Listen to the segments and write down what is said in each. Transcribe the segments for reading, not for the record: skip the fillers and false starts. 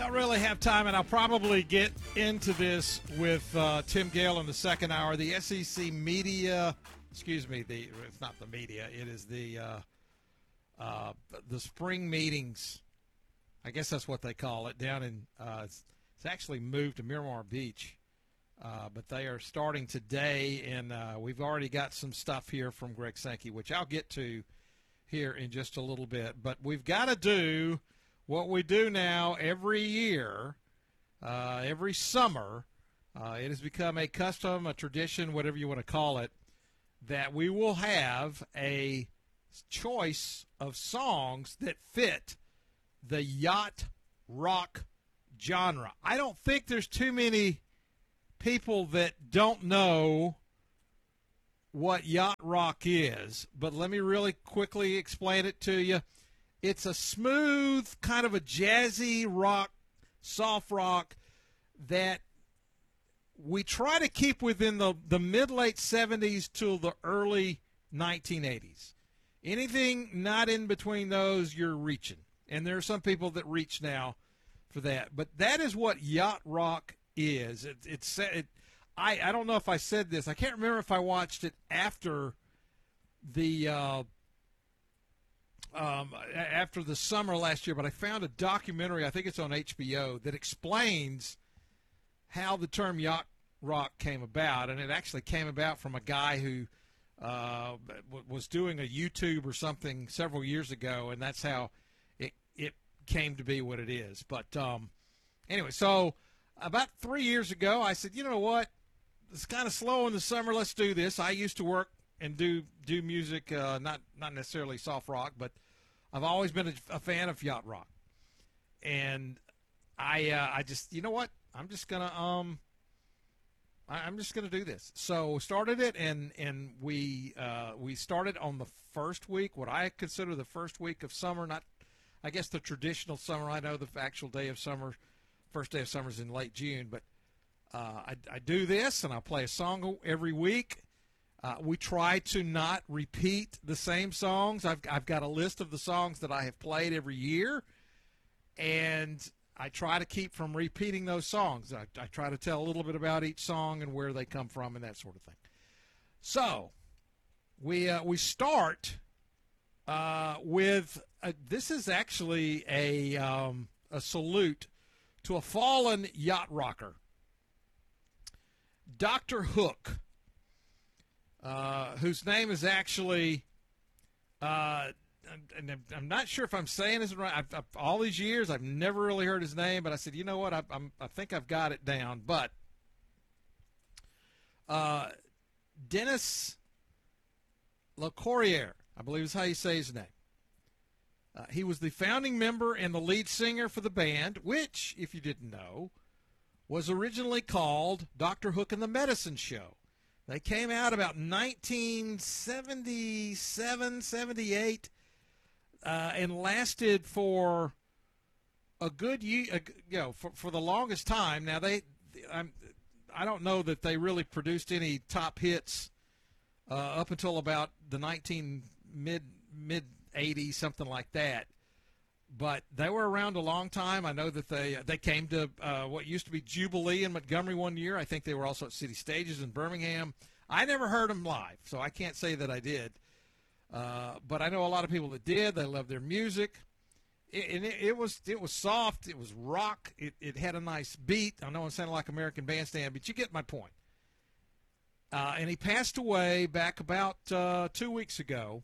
Don't really have time, and I'll probably get into this with Tim Gale in the second hour. The SEC media, it's not the media, it is the spring meetings. I guess that's what they call it down in. It's actually moved to Miramar Beach, but they are starting today, and we've already got some stuff here from Greg Sankey, which I'll get to here in just a little bit. But we've got to do what we do now every year, every summer. It has become a custom, a tradition, whatever you want to call it, that we will have a choice of songs that fit the yacht rock genre. I don't think there's too many people that don't know what yacht rock is, but let me really quickly explain it to you. It's a smooth, kind of a jazzy rock, soft rock that we try to keep within the mid-late 70s to the early 1980s. Anything not in between those, you're reaching. And there are some people that reach now for that. But that is what yacht rock is. I don't know if I said this. I can't remember if I watched it after the summer last year, but I found a documentary, I think it's on HBO, that explains how the term yacht rock came about. And it actually came about from a guy who was doing a YouTube or something several years ago, and that's how it came to be what it is. But anyway, so about 3 years ago, I said, you know what? It's kind of slow in the summer. Let's do this. I used to work and do music, not necessarily soft rock, but I've always been a fan of yacht rock. And I just, you know what? I'm just gonna do this. So started it, and we started on the first week, what I consider the first week of summer, not, I guess, the traditional summer. I know the actual day of summer, first day of summer is in late June, but I do this, and I play a song every week. We try to not repeat the same songs. I've got a list of the songs that I have played every year, and I try to keep from repeating those songs. I try to tell a little bit about each song and where they come from and that sort of thing. So we start with this is actually a salute to a fallen yacht rocker, Dr. Hook, whose name is actually, and I'm not sure if I'm saying this right. All these years, I've never really heard his name, but I said, you know what, I think I've got it down. But Dennis LeCourrier, I believe is how you say his name. He was the founding member and the lead singer for the band, which, if you didn't know, was originally called Dr. Hook and the Medicine Show. They came out about 1977, 78, and lasted for a good year, for the longest time. Now, I don't know that they really produced any top hits up until about the mid-80s, something like that. But they were around a long time. I know that they came to what used to be Jubilee in Montgomery one year. I think they were also at City Stages in Birmingham. I never heard them live, so I can't say that I did. But I know a lot of people that did. They loved their music. It was soft. It was rock. It had a nice beat. I know it sounded like American Bandstand, but you get my point. And he passed away back about 2 weeks ago.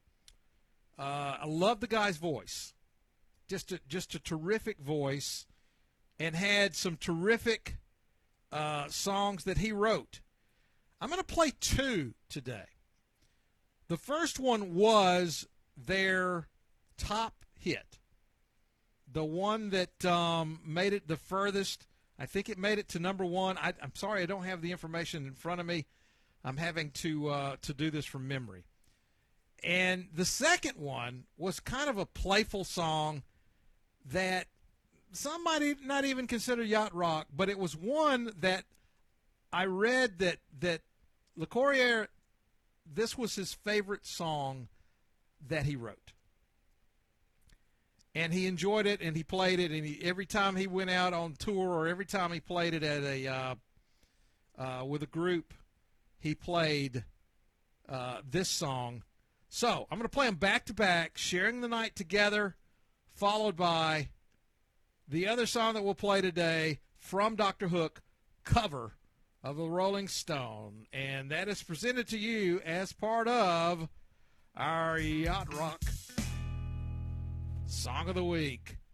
I love the guy's voice. Just a terrific voice, and had some terrific songs that he wrote. I'm going to play two today. The first one was their top hit, the one that made it the furthest. I think it made it to number one. I'm sorry, I don't have the information in front of me. I'm having to do this from memory. And the second one was kind of a playful song that some might not even consider yacht rock, but it was one that I read that LeCourrier, this was his favorite song that he wrote. and he enjoyed it, and he played it, and every time he went out on tour or every time he played it at with a group, he played this song. So I'm going to play them back to back, Sharing the Night Together, followed by the other song that we'll play today from Dr. Hook, cover of the Rolling Stone. And that is presented to you as part of our Yacht Rock Song of the Week.